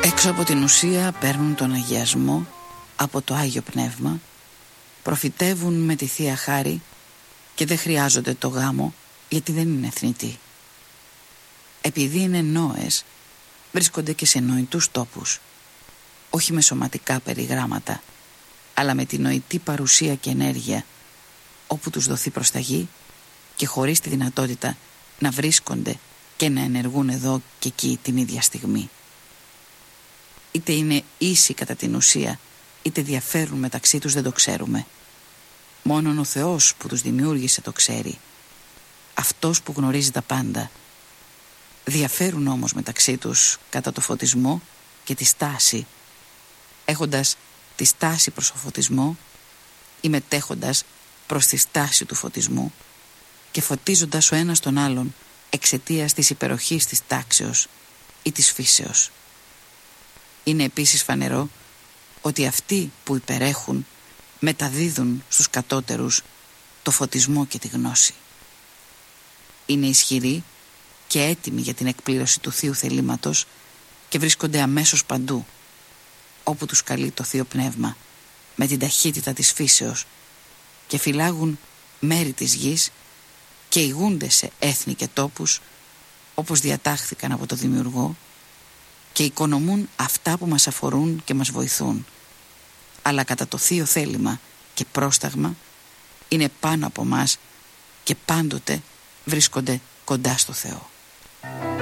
Έξω από την ουσία παίρνουν τον αγιασμό από το Άγιο Πνεύμα, προφητεύουν με τη Θεία Χάρη και δεν χρειάζονται το γάμο γιατί δεν είναι θνητοί. Επειδή είναι νόες, βρίσκονται και σε νοητούς τόπους, όχι με σωματικά περιγράμματα, αλλά με τη νοητή παρουσία και ενέργεια όπου τους δοθεί προσταγή και χωρίς τη δυνατότητα να βρίσκονται και να ενεργούν εδώ και εκεί την ίδια στιγμή. Είτε είναι ίσοι κατά την ουσία, είτε διαφέρουν μεταξύ τους δεν το ξέρουμε. Μόνον ο Θεός που τους δημιούργησε το ξέρει, αυτός που γνωρίζει τα πάντα. Διαφέρουν όμως μεταξύ τους κατά το φωτισμό και τη στάση, έχοντας τη στάση προς το φωτισμό ή μετέχοντας προς τη στάση του φωτισμού και φωτίζοντας ο ένας τον άλλον εξαιτίας της υπεροχής της τάξεως ή της φύσεως. Είναι επίσης φανερό ότι αυτοί που υπερέχουν μεταδίδουν στους κατώτερους το φωτισμό και τη γνώση. Είναι ισχυροί και έτοιμοι για την εκπλήρωση του Θείου θελήματος και βρίσκονται αμέσως παντού όπου τους καλεί το Θείο Πνεύμα με την ταχύτητα της φύσεως και φυλάγουν μέρη της γης και ηγούνται σε έθνη και τόπους όπως διατάχθηκαν από το Δημιουργό και οικονομούν αυτά που μας αφορούν και μας βοηθούν, αλλά κατά το Θείο θέλημα και πρόσταγμα είναι πάνω από μας και πάντοτε βρίσκονται κοντά στο Θεό.